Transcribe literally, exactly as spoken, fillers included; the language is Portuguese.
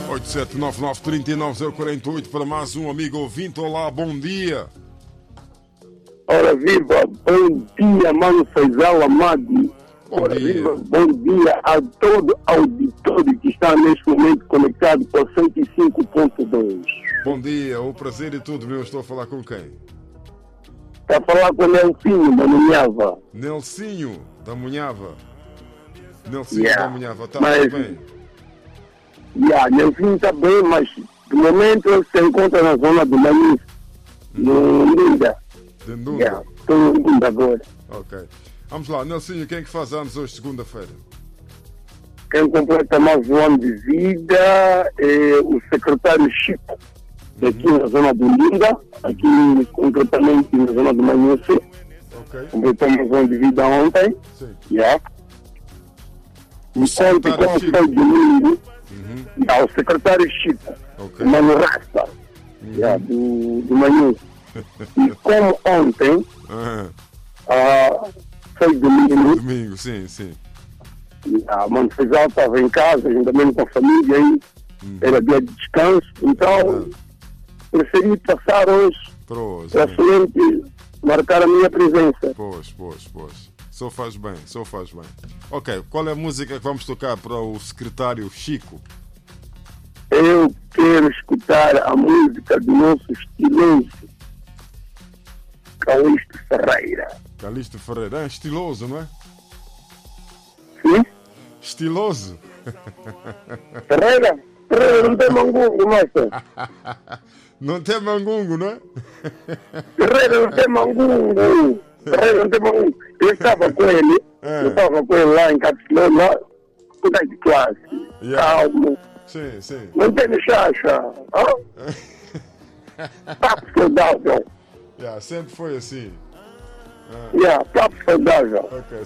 oito sete nove nove três nove zero quatro oito para mais um amigo ouvinte. Olá, bom dia. Ora viva, bom dia, mano Faisal Amadi. Bom Ora dia. viva, bom dia a todo auditório que está neste momento conectado para cento e cinco ponto dois. Bom dia, o prazer e tudo meu. Estou a falar com quem? Está a falar com o Nelsinho, Manunhava. Nelsinho da Munhava. Nelsinho Yeah. da Munhava, está Mas- tudo bem? Yeah, Nelsinho está bem, mas de momento ele se encontra na zona do Manis, no Linda. Dendunga. Yeah, estou no Linda agora. Ok. Vamos lá, Nelsinho, quem é que faz anos hoje, segunda-feira? Quem completa mais um ano de vida é o secretário Chico, aqui na zona do Linda, aqui concretamente na zona do Manhusse. Ok. Completou mais um ano de vida ontem. Sim. Yeah. E ontem, secretário como Chico. foi domingo, Uhum. yeah, o secretário Chico, Ok. o Mano Rasta, yeah, do, do Manhusse. E como ontem Ah, ah, foi domingo, domingo, sim, sim. a Mano Faisal estava em casa, juntamente com a família, aí era dia de descanso, então preferi passar hoje Para hoje. para né? somente marcar a minha presença. Pois, pois, pois. Só faz bem, só faz bem. Ok, qual é a música que vamos tocar para o secretário Chico? Eu quero escutar a música do nosso estiloso Calixto Ferreira. Calixto Ferreira. Ah, estiloso, não é? Sim? Estiloso. Ferreira? Ferreira não tem mangungo, nossa. Não tem mangungo, não é? Ferreira não tem mangungo. Ferreira não tem mangungo. Eu estava com ele, É. eu estava com ele lá em Capitolina, puta de classe, Yeah. calmo, Sim, sim. não tem chacha. Papo saudável. Yeah, sempre foi assim. Yeah, papo saudável. Ok,